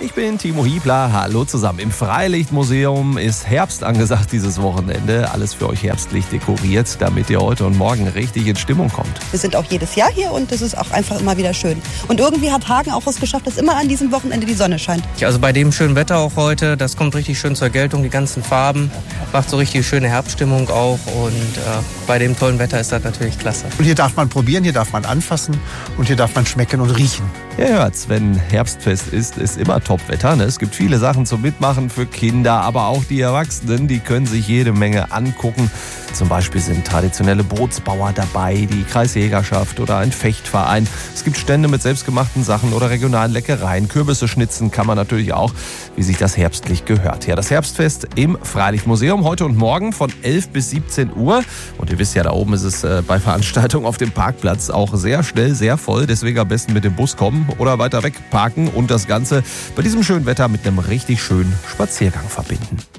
Ich bin Timo Hiebler. Hallo zusammen. Im Freilichtmuseum ist Herbst angesagt dieses Wochenende. Alles für euch herbstlich dekoriert, damit ihr heute und morgen richtig in Stimmung kommt. Wir sind auch jedes Jahr hier und es ist auch einfach immer wieder schön. Und irgendwie hat Hagen auch es geschafft, dass immer an diesem Wochenende die Sonne scheint. Also bei dem schönen Wetter auch heute, das kommt richtig schön zur Geltung, die ganzen Farben. Macht so richtig schöne Herbststimmung auch und bei dem tollen Wetter ist das natürlich klasse. Und hier darf man probieren, hier darf man anfassen und hier darf man schmecken und riechen. Ihr hört's, wenn Herbstfest ist immer Topwetter. Ne? Es gibt viele Sachen zum Mitmachen für Kinder, aber auch die Erwachsenen, die können sich jede Menge angucken. Zum Beispiel sind traditionelle Bootsbauer dabei, die Kreisjägerschaft oder ein Fechtverein. Es gibt Stände mit selbstgemachten Sachen oder regionalen Leckereien. Kürbisse schnitzen kann man natürlich auch, wie sich das herbstlich gehört. Ja, das Herbstfest im Freilichtmuseum heute und morgen von 11 bis 17 Uhr. Und ihr wisst ja, da oben ist es bei Veranstaltungen auf dem Parkplatz auch sehr schnell, sehr voll. Deswegen am besten mit dem Bus kommen oder weiter weg parken und das Ganze bei diesem schönen Wetter mit einem richtig schönen Spaziergang verbinden.